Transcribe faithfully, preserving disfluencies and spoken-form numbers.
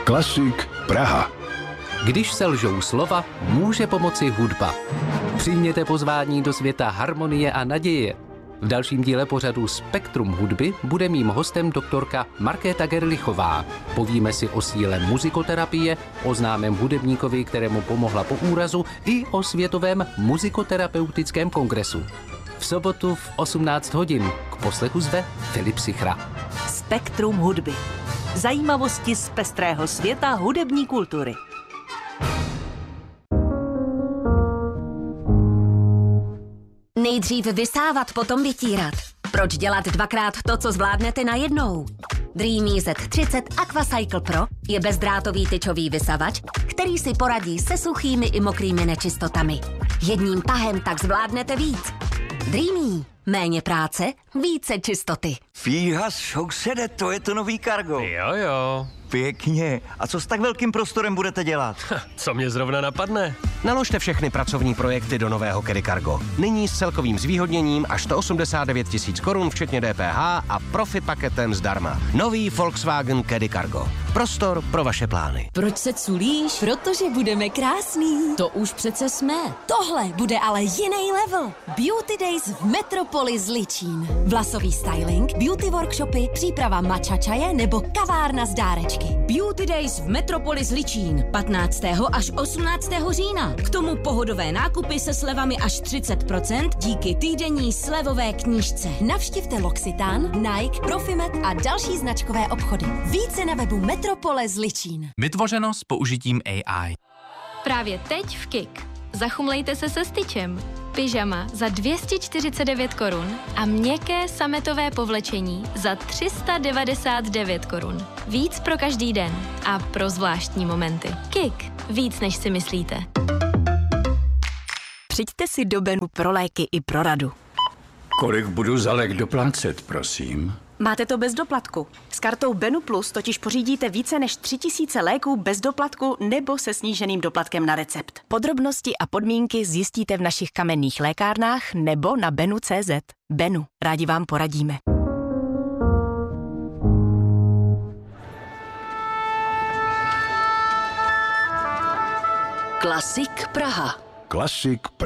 Klasik Praha. Když selžou slova, může pomoci hudba. Přijměte pozvání do světa harmonie a naděje. V dalším díle pořadu Spektrum hudby bude mým hostem doktorka Markéta Gerlichová. Povíme si o síle muzikoterapie, o známém hudebníkovi, kterému pomohla po úrazu, i o Světovém muzikoterapeutickém kongresu. V sobotu v osmnáct hodin k poslechu zve Filip Sichra. Spektrum hudby. Zajímavosti z pestrého světa hudební kultury. Nejdřív vysávat, potom vytírat. Proč dělat dvakrát to, co zvládnete najednou? Dreamy Z třicet Aquacycle Pro je bezdrátový tyčový vysavač, který si poradí se suchými i mokrými nečistotami. Jedním tahem tak zvládnete víc. Dreamy. Méně práce, více čistoty. Fíha, sousede, to je to nový Cargo. Jo, jo. Pěkně. A co s tak velkým prostorem budete dělat? Co mě zrovna napadne? Naložte všechny pracovní projekty do nového Caddy Cargo. Nyní s celkovým zvýhodněním až sto osmdesát devět tisíc korun, včetně D P H a profi paketem zdarma. Nový Volkswagen Caddy Cargo. Prostor pro vaše plány. Proč se culíš? Protože budeme krásný. To už přece jsme. Tohle bude ale jiný level. Beauty Days v Metropolis Ličín. Vlasový styling, beauty workshopy, příprava matcha čaje nebo kavárna z dárečky. Beauty Days v Metropolis Ličín. patnáctého až osmnáctého října. K tomu pohodové nákupy se slevami až třicet procent díky týdenní slevové knížce. Navštivte L'Occitane, Nike, Profimet a další značkové obchody. Více na webu Metropolis Ličín. Vytvořeno s použitím A I. Právě teď v Kik. Zachumlejte se se styčem. Pyžama za dvě stě čtyřicet devět korun a měkké sametové povlečení za tři sta devadesát devět korun. Víc pro každý den a pro zvláštní momenty. Kik. Víc, než si myslíte. Přijďte si do Benu pro léky i pro radu. Kolik budu za lék doplácet, prosím? Máte to bez doplatku. S kartou Benu Plus totiž pořídíte více než tři tisíce léků bez doplatku nebo se sníženým doplatkem na recept. Podrobnosti a podmínky zjistíte v našich kamenných lékárnách nebo na benu tečka cé zet. Benu, rádi vám poradíme. Klasik Praha. Klasik Praha.